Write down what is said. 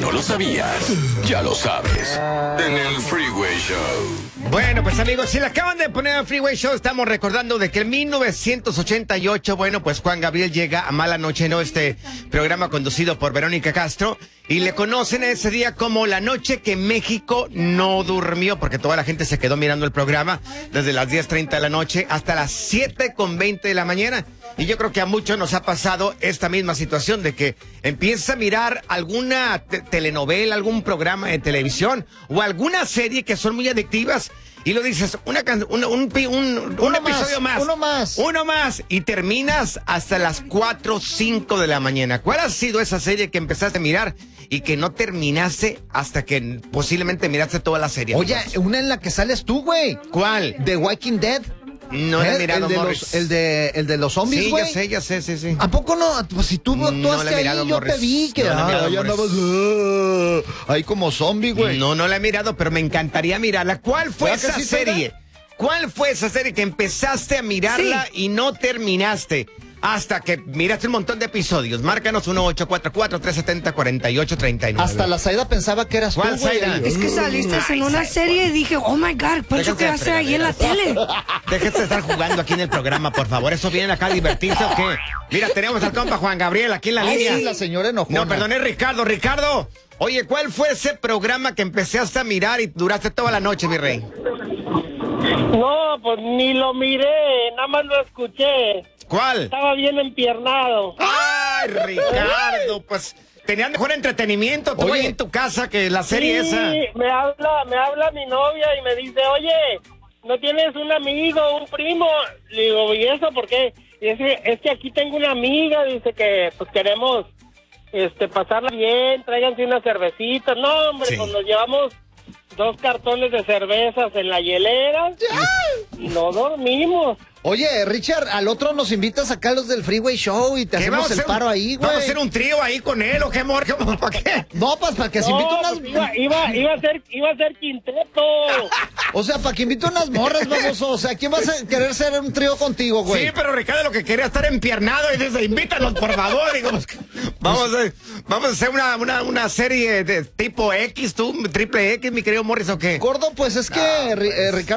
no lo sabías, ya lo sabes. En el Freeway Show. Bueno, pues amigos, si le acaban de poner al Freeway Show, estamos recordando de que en 1988, bueno, pues Juan Gabriel llega a Mala Noche, ¿no? Este programa conducido por Verónica Castro. Y le conocen ese día como la noche que México no durmió, porque toda la gente se quedó mirando el programa desde las 10:30 de la noche hasta las 7:20 de la mañana. Y yo creo que a muchos nos ha pasado esta misma situación de que empiezas a mirar alguna telenovela, algún programa de televisión o alguna serie que son muy adictivas. Y lo dices, un episodio más. Uno más. Y terminas hasta las 4 o 5 de la mañana. ¿Cuál ha sido esa serie que empezaste a mirar y que no terminaste hasta que posiblemente miraste toda la serie? Oye, una en la que sales tú, güey. ¿Cuál? The Walking Dead. No he mirado, Morris. El de los zombies, güey. Sí, ya sé. ¿A poco no? Pues si tú actuaste ahí, yo Morris. te vi que ya andabas ahí como zombie, güey. No la he mirado, pero me encantaría mirarla. ¿Cuál fue esa serie? ¿Cuál fue esa serie que empezaste a mirarla y no terminaste? Hasta que miraste un montón de episodios. Márcanos 1-844-370-4839. Hasta la Zaida pensaba que eras tú, güey. Zaida? Es que saliste en una serie y dije, oh my God, Pancho, ¿qué hace ahí en la tele? Déjate de estar jugando aquí en el programa, por favor. ¿Eso viene acá a divertirse o qué? Mira, tenemos al compa Juan Gabriel aquí en la línea. Sí, la señora enojona. No, perdón, es Ricardo. Ricardo, oye, ¿cuál fue ese programa que empezaste a mirar y duraste toda la noche, mi rey? No, pues ni lo miré, nada más lo escuché. ¿Cuál? Estaba bien empiernado. ¡Ay, Ricardo! Pues tenían mejor entretenimiento tú ahí en tu casa que la serie esa. Sí, me habla mi novia y me dice, oye, ¿no tienes un amigo, un primo? Le digo, ¿y eso por qué? Y es que aquí tengo una amiga, dice que pues queremos pasarla bien, tráiganse unas cervecitas. No, hombre, pues nos llevamos 2 cartones de cervezas en la hielera y no dormimos. Oye, Richard, al otro nos invitas acá a los del Freeway Show y te hacemos el paro ahí, güey. ¿Vamos a hacer un trío ahí con él o qué, amor? ¿Para qué? No, pues para que se invite unas... Pues iba a ser quinteto. O sea, para que invite unas morras, baboso. O sea, ¿quién va a querer ser un trío contigo, güey? Sí, pero Ricardo lo que quería estar empiernado y dice, invítanos, por favor. Digo, vamos a hacer una serie de tipo X, tú, triple X, mi querido Morris, ¿o qué? Gordo, pues es que Ricardo